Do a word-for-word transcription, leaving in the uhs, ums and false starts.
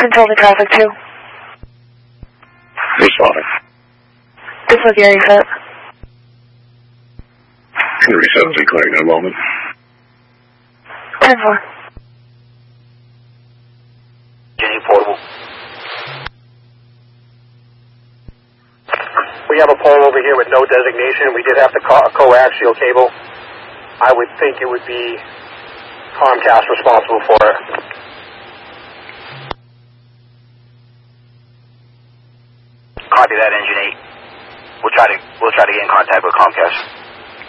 Control to traffic two. Responding. This was the area set. Henry seven declaring in a moment. ten four. Jenny portable. We have a pole over here with no designation. We did have the co- coaxial cable. I would think it would be Comcast responsible for it. Copy that, Engine eight. We'll try to we'll try to get in contact with Comcast.